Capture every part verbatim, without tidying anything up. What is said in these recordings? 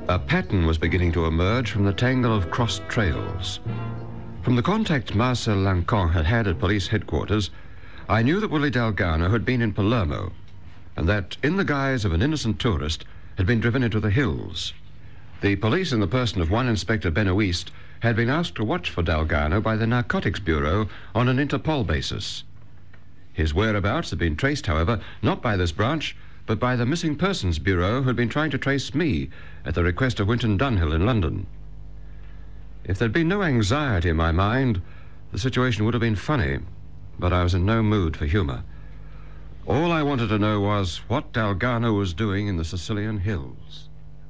A pattern was beginning to emerge from the tangle of crossed trails. From the contacts Marcel Lancon had had at police headquarters, I knew that Willie Dalgarno had been in Palermo, and that, in the guise of an innocent tourist, had been driven into the hills. The police, in the person of one Inspector Benoist, had been asked to watch for Dalgarno by the Narcotics Bureau on an Interpol basis. His whereabouts had been traced, however, not by this branch, but by the Missing Persons Bureau, who had been trying to trace me at the request of Winton Dunhill in London. If there'd been no anxiety in my mind, the situation would have been funny, but I was in no mood for humor. All I wanted to know was what Dalgarno was doing in the Sicilian hills.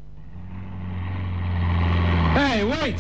Hey, wait!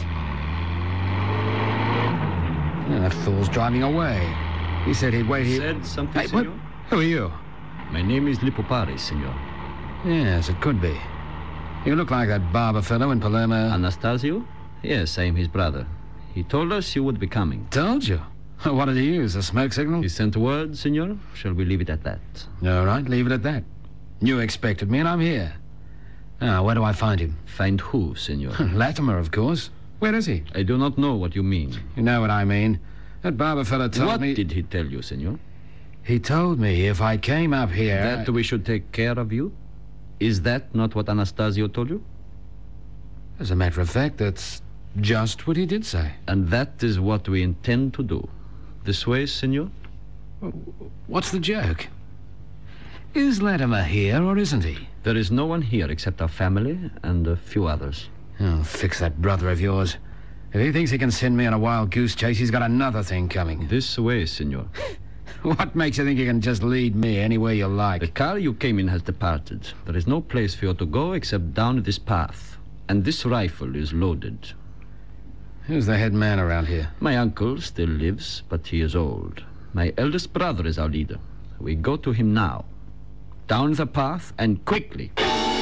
Oh, that fool's driving away. He said he'd wait here. Said something, Hey, senor? what? Who are you? My name is Lipopari, senor. Yes, it could be. You look like that barber fellow in Palermo. Anastasio? Yes, I am his brother. He told us you would be coming. Told you. What did he use, a smoke signal? He sent word, senor. Shall we leave it at that? All right, leave it at that. You expected me, and I'm here. Now, where do I find him? Find who, senor? Latimer, of course. Where is he? I do not know what you mean. You know what I mean. That barber fellow told what me... What did he tell you, senor? He told me if I came up here... That we should take care of you? Is that not what Anastasio told you? As a matter of fact, that's just what he did say. And that is what we intend to do. This way, senor? What's the joke? Is Latimer here, or isn't he? There is no one here except our family and a few others. Oh, fix that brother of yours. If he thinks he can send me on a wild goose chase, he's got another thing coming. This way, senor. What makes you think you can just lead me anywhere you like? The car you came in has departed. There is no place for you to go except down this path. And this rifle is loaded. Who's the head man around here? My uncle still lives, but he is old. My eldest brother is our leader. We go to him now. Down the path, and quickly.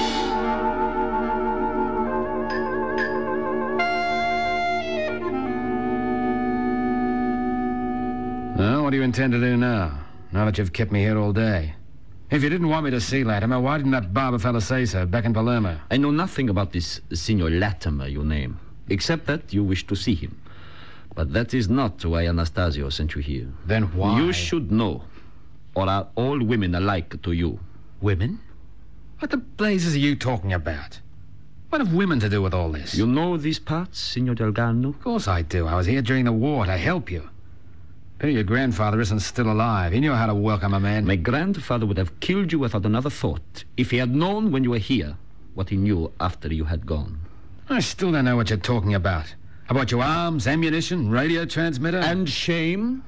Well, what do you intend to do now, now that you've kept me here all day? If you didn't want me to see Latimer, why didn't that barber fellow say so back in Palermo? I know nothing about this Signor Latimer you name, except that you wish to see him. But that is not why Anastasio sent you here. Then why? You should know, or are all women alike to you? Women? What the blazes are you talking about? What have women to do with all this? You know these parts, Signor Dalgarno? Of course I do. I was here during the war to help you. Pity your grandfather isn't still alive. He knew how to welcome a man. My grandfather would have killed you without another thought if he had known when you were here what he knew after you had gone. I still don't know what you're talking about. About your arms, ammunition, radio transmitter... And shame?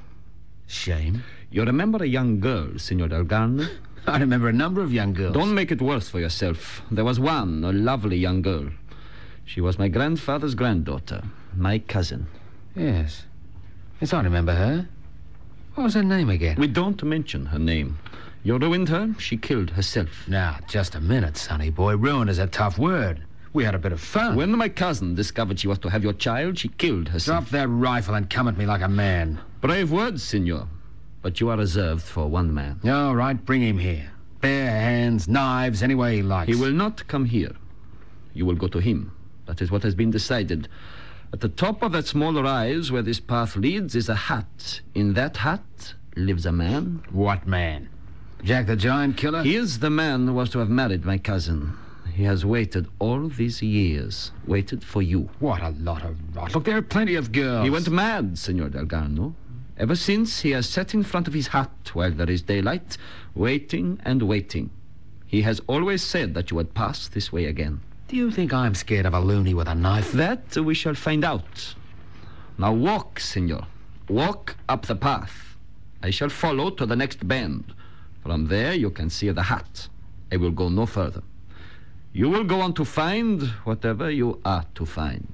Shame? You remember a young girl, Signor Dalgarno? I remember a number of young girls. Don't make it worse for yourself. There was one, a lovely young girl. She was my grandfather's granddaughter, my cousin. Yes. Yes, I remember her. What was her name again? We don't mention her name. You ruined her, she killed herself. Now, just a minute, sonny boy. Ruin is a tough word. We had a bit of fun. When my cousin discovered she was to have your child, she killed herself. Drop that rifle and come at me like a man. Brave words, senor. But you are reserved for one man. All right, bring him here. Bare hands, knives, any way he likes. He will not come here. You will go to him. That is what has been decided. At the top of that small rise where this path leads is a hut. In that hut lives a man. What man? Jack the Giant Killer? He is the man who was to have married my cousin. He has waited all these years. Waited for you. What a lot of rot. Look, there are plenty of girls. He went mad, Signor Dalgarno. Ever since, he has sat in front of his hut while there is daylight, waiting and waiting. He has always said that you would pass this way again. Do you think I'm scared of a loony with a knife? That we shall find out. Now walk, senor. Walk up the path. I shall follow to the next bend. From there you can see the hut. I will go no further. You will go on to find whatever you are to find.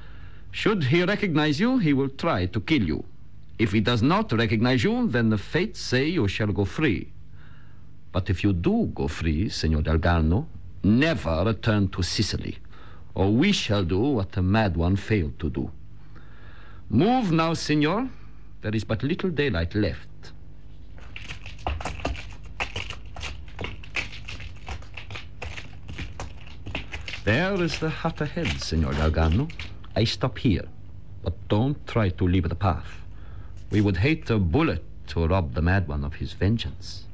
Should he recognize you, he will try to kill you. If he does not recognize you, then the fates say you shall go free. But if you do go free, Signor Dalgarno, never return to Sicily, or we shall do what the mad one failed to do. Move now, Signor. There is but little daylight left. There is the hut ahead, Senor Gargano. I stop here, but don't try to leave the path. We would hate a bullet to rob the mad one of his vengeance.